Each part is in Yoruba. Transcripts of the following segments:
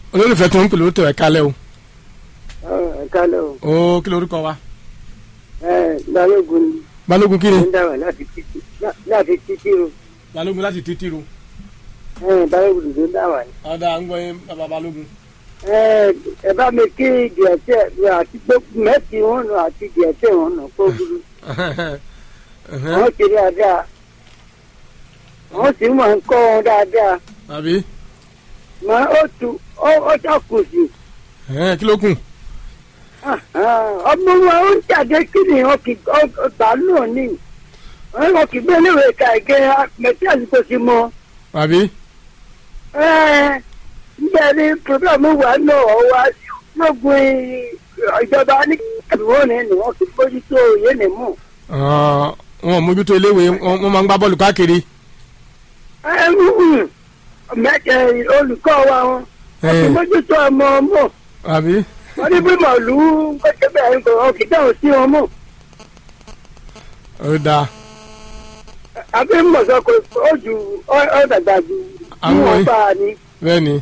olólùfẹ́ tó ń pè lóòótọ́ ẹ̀ kálẹ̀ o. Ẹ kálẹ̀ o. ó kí lorúkọ wa. Balógun ni. Balógun kí ni. Ó ń dáwà láti títí o. Balógun láti títí ro. Balógun ló ń dáwà ni. ọ̀dà ń gbọ́ yín bàbá Balógun. Ẹ bá mi kí Díẹ̀tẹ̀ àti mẹ́tì wọn nù àti Díẹ̀tẹ̀ wọn nù kó burú. Wọ́n ti dáadáa. Wọ́n sì máa ń kọ́ wọn dáadáa. àbí. Màá ó ṣàkóso. kí ló kù. Ọmọ wọn ó ń jáde kí ni ọgbà náà ní. Wọ́n kì í gbé níwèé ìka ẹ̀gẹ́ mẹ́tí àsìkò sí mọ́. àbí. Nígbà ní pírọ́bìàmù wà náà wá lógun ìjọba ní àbíwọ́n ní wọ́n kì í bójútó òye ní mú. wọn ò mójútó iléèwé wọn máa ń gbá bọ́ọ̀lù káàkiri. Olùkọ́ wa wọn kì í mójútó ọmọ mọ́. àbí. Wọ́n ní bí màálù gbẹ́jẹ́ bẹ́ẹ̀ ń kọ́ kì í dáhùn sí wọn mọ́. ó dáa. Àbí mọ̀sán kò ó ju ọ̀dàgbà ju bí wọ́n bá a ní. bẹ́ẹ̀ ni.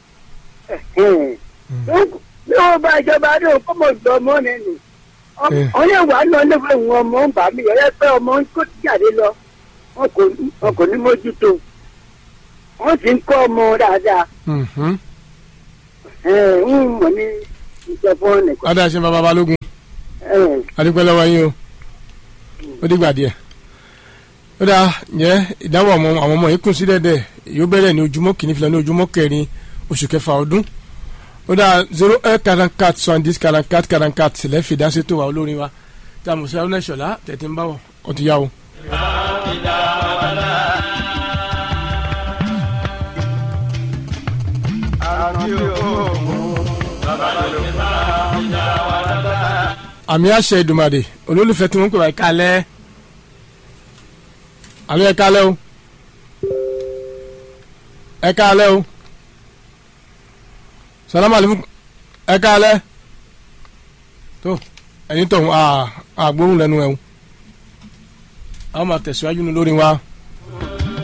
Bí wọ́n bá ìjọba ní òkúmọ̀ ìjọ ọmọ nínú. Wọ́n yẹ wà lọ nípa ìwọ̀n ọmọ ń bà mí ọ̀rẹ́ pé ọmọ ń kó jáde lọ. Wọn kò ní mójútó. Wọ́n sì ń kọ́ ọmọ dáadáa. Ń mọ̀ ní ìjọba nìkan. ọ̀dà ṣe bàbá Balógun. adúpẹ́ lọ́wọ́ yín o. ó dìgbà díẹ̀. ó dáa ǹjẹ́ ìdáwọ̀ àwọn ọmọ yìí kùn sí dẹ́dẹ́ yóò bẹ̀rẹ̀ ní ojúmọ́ kìíní fi lọ ní ojúmọ́ kẹrin oṣù kẹfà ọdún. ó dáa 0144 70 44 44 lẹ́fì dáṣẹ́ tó wà olórin wa tí a mọ̀ sí Haruna Ìṣọ̀lá tẹ̀tí ń bá wọ̀ ọ́ ti yá o. àmì àṣẹ Èdùmàrè olólùfẹ́ tí wọ́n ń pè wá ẹ̀ka alẹ́ àlọ́ ẹ̀ka alẹ́ o ẹ̀ka alẹ́ o salamu alaikum ẹ̀ka alẹ́ tó ẹ̀yin tó àgbóhùn lẹ́nu ẹ̀ o àwọn máa tẹ̀síwájú ní lórí wa.